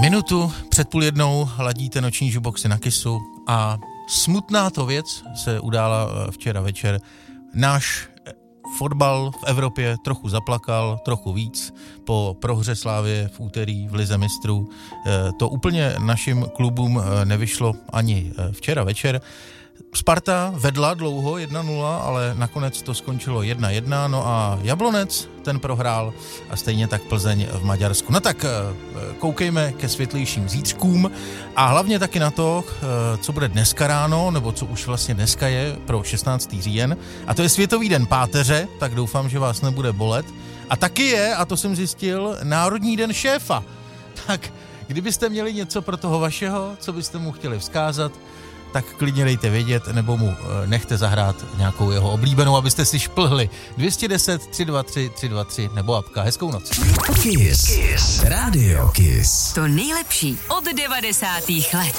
Minutu před 12:30 ladíte noční jukeboxy na Kissu a smutná to věc se udála včera večer. Náš fotbal v Evropě trochu zaplakal, trochu víc po prohře Slavie v úterý v Lize mistrů. To úplně našim klubům nevyšlo ani včera večer. Sparta vedla dlouho 1-0, ale nakonec to skončilo 1-1, no a Jablonec ten prohrál a stejně tak Plzeň v Maďarsku. No tak koukejme ke světlejším zítřkům a hlavně taky na to, co bude dneska ráno, nebo co už vlastně dneska je pro 16. říjen. A to je Světový den páteře, tak doufám, že vás nebude bolet. A taky je, a to jsem zjistil, Národní den šéfa. Tak kdybyste měli něco pro toho vašeho, co byste mu chtěli vzkázat, tak klidně dejte vědět, nebo mu nechte zahrát nějakou jeho oblíbenou, abyste si šplhli. 210 323 323 nebo apka. Hezkou noc. Kiss. Radio Kiss. To nejlepší od 90. let.